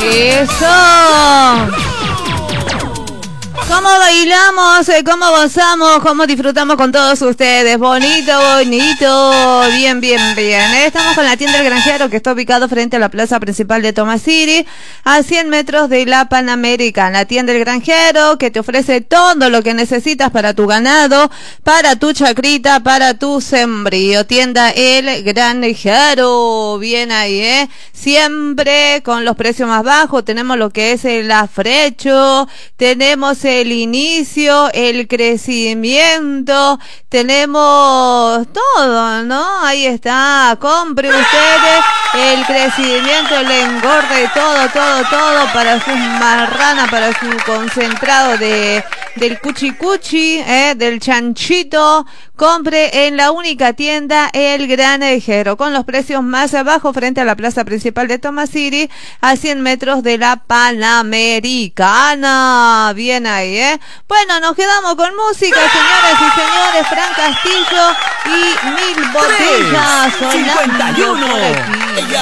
Eso. ¿Cómo bailamos? ¿Cómo gozamos? ¿Cómo disfrutamos con todos ustedes? Bonito, bonito. Bien, bien, bien. Estamos con la tienda El Granjero, que está ubicado frente a la plaza principal de Thomas City, a 100 metros de la Panamericana. La tienda El Granjero, que te ofrece todo lo que necesitas para tu ganado, para tu chacrita, para tu sembrío. Tienda El Granjero. Bien ahí, siempre con los precios más bajos. Tenemos lo que es el afrecho, tenemos el inicio, el crecimiento, tenemos todo, ¿no? Ahí está, compre ustedes el crecimiento, el engorde, todo para sus marranas, para su concentrado del cuchicuchi, del chanchito. Compre en la única tienda El Granjero, con los precios más bajos frente a la plaza principal de Thomas City, a 100 metros de la Panamericana. Bien ahí, Bueno, nos quedamos con música, señoras y señores. Fran Castillo y Mil Botellas sonando por aquí.